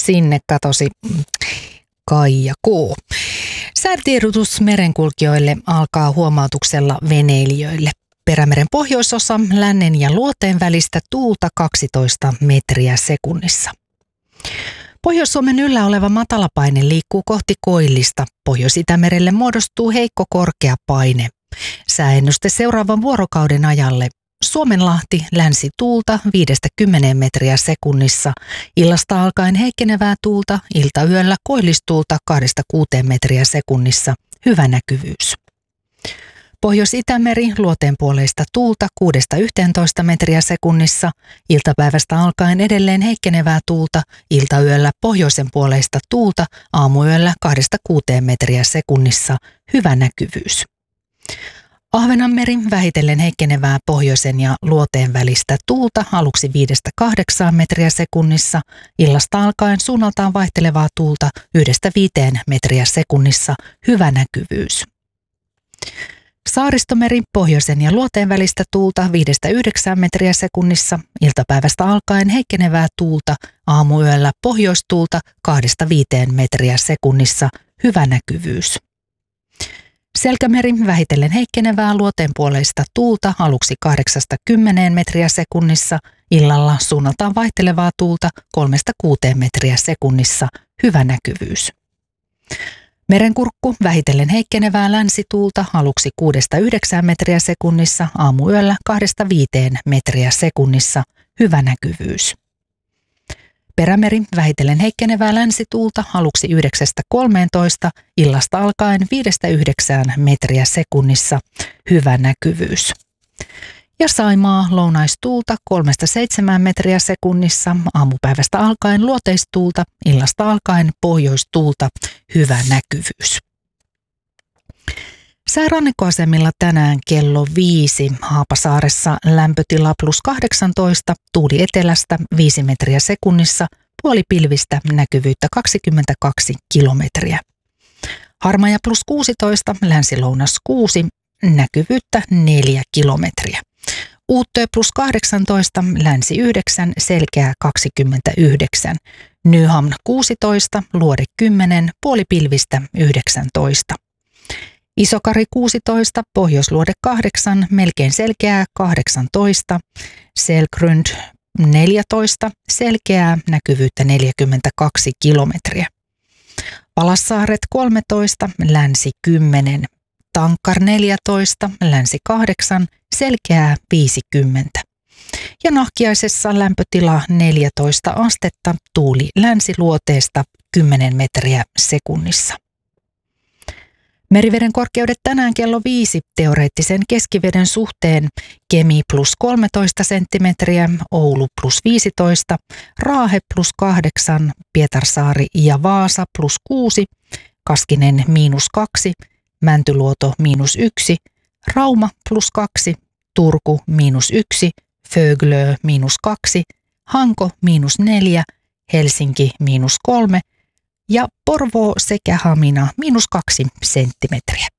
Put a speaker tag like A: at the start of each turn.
A: sinne katosi Kaija K. Säätiedotus merenkulkijoille alkaa huomautuksella veneilijöille. Perämeren pohjoisosa lännen ja luoteen välistä tuulta 12 metriä sekunnissa. Pohjois-Suomen yllä oleva matalapaine liikkuu kohti koillista. Pohjois-Itämerelle muodostuu heikko korkea paine. Sääennuste seuraavan vuorokauden ajalle. Suomenlahti länsituulta 5-10 metriä sekunnissa. Illasta alkaen heikkenevää tuulta, iltayöllä koillistuulta 2-6 metriä sekunnissa. Hyvä näkyvyys. Pohjois-Itämeri luoteenpuoleista tuulta 6-11 metriä sekunnissa. Iltapäivästä alkaen edelleen heikkenevää tuulta, iltayöllä pohjoisen puoleista tuulta, aamuyöllä 2-6 metriä sekunnissa. Hyvä näkyvyys. Ahvenanmeri vähitellen heikkenevää pohjoisen ja luoteen välistä tuulta aluksi 5-8 metriä sekunnissa. Illasta alkaen suunnaltaan vaihtelevaa tuulta 1-5 metriä sekunnissa. Hyvä näkyvyys. Saaristomeri pohjoisen ja luoteen välistä tuulta 5-9 metriä sekunnissa. Iltapäivästä alkaen heikkenevää tuulta, aamuyöllä pohjoistuulta 2-5 metriä sekunnissa. Hyvä näkyvyys. Selkämeri vähitellen heikkenevää luoteenpuoleista tuulta aluksi 8-10 metriä sekunnissa. Illalla suunnaltaan vaihtelevaa tuulta 3-6 metriä sekunnissa. Hyvä näkyvyys. Merenkurkku vähitellen heikkenevää länsituulta aluksi 6-9 metriä sekunnissa, aamuyöllä 2-5 metriä sekunnissa. Hyvä näkyvyys. Perämeri vähitellen heikkenevää länsituulta aluksi 9-13, illasta alkaen 5-9 metriä sekunnissa. Hyvä näkyvyys. Ja Saimaa lounaistuulta 3-7 metriä sekunnissa, aamupäivästä alkaen luoteistuulta, illasta alkaen pohjoistuulta. Hyvä näkyvyys. Säärannikkoasemilla tänään kello 5. Haapasaaressa lämpötila +18, tuuli etelästä 5 metriä sekunnissa, puolipilvistä, näkyvyyttä 22 kilometriä. Harmaja +16, länsi-lounas 6, näkyvyyttä 4 kilometriä. Uuttöö +18, länsi 9, selkeää 29. Nyhamn 16, luode 10, puolipilvistä 19. Isokari 16, pohjoisluode 8, melkein selkeää 18. Selkrund 14, selkeää, näkyvyyttä 42 kilometriä. Palassaaret 13, länsi 10. Tankkar 14, länsi 8, selkeää 50. Ja Nahkiaisessa lämpötila 14 astetta, tuuli länsiluoteesta 10 metriä sekunnissa. Meriveden korkeudet tänään kello 5 teoreettisen keskiveden suhteen: Kemi +13 senttimetriä, Oulu +15, Raahe +8, Pietarsaari ja Vaasa +6, Kaskinen -2, Mäntyluoto -1, Rauma +2, Turku -1, Föglö -2, Hanko -4, Helsinki -3 ja Porvoo sekä Hamina -2 senttimetriä.